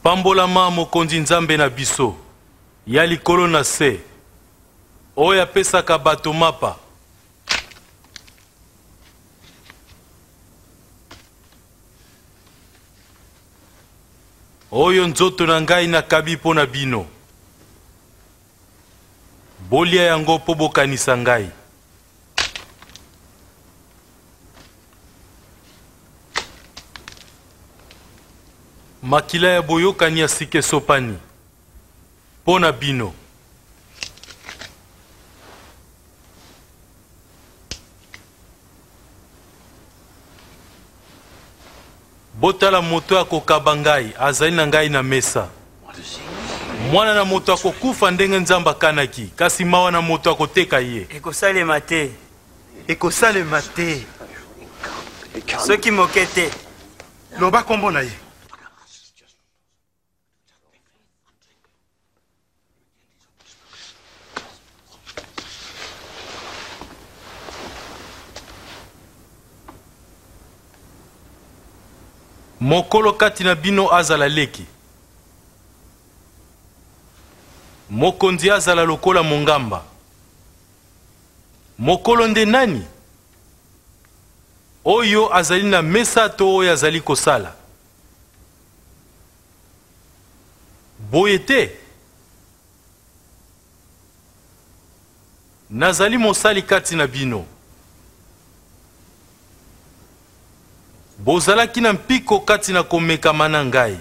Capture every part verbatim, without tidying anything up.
Pambolama mokonzi nzambe na biso ya likolo na se oyo apesaka bato mapa oyo nzoto na ngai nakabi mpo na bino bolia yango mpo bokanisa ngai. Makila ya boyokani ya sike sopani mpo na bino. Botala moto akokaba ngai azali na ngai na mesa. Mwana na moto akokufa ndenge nzamba kanaki kasi mawa na moto akoteka ye. Ekosalema te. Ekosalema te. Soki moke te. Loba kombo na ye. Mokolo kati na bino azala leki. Mokonzi azala lokola mongamba. Mokolo nde nani? Oyo azali na mesa to oyo azali kosala. Boye te. Nazali mosali kati na bino. Bozalaki na mpiko kati na komekama na ngai.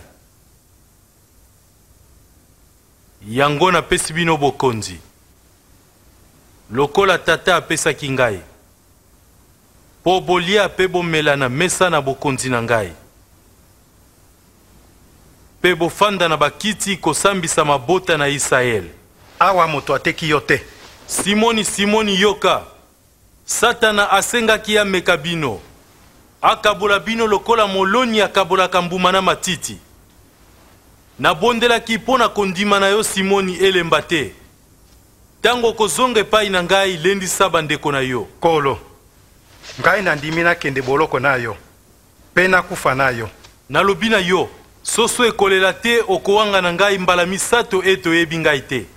Yango napesi bino bokonzi. Lokola tata apesaki ngai. Po bolia pe bomela na mesa na bokonzi na ngai. Pe bofanda na bakiti kosambisa mabota na Israel. Awa moto ateki yo te. Simoni, Simoni yoka. Satana asengaki ya meka bino. Akabola bino lokola moloni akabola kambuma na matiti. Nabondelaki mpo na kondima na yo Simoni elemba te. Tango kozonga epai na ngai lendisa bandeko na yo. Kolo, ngai nandimi nakende boloko na yo, pe nakufa na yo. Nalobi na yo, soso ekolela te okowanga na ngai mbala misato eto yebi ngai te.